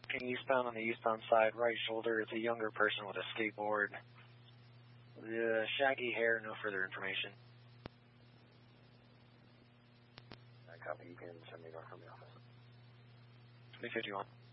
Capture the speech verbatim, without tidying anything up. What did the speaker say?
Eastbound on the eastbound side, right shoulder. It's a younger person with a skateboard. The shaggy hair, no further information. I copy, you can send me back from the office. three fifty-one.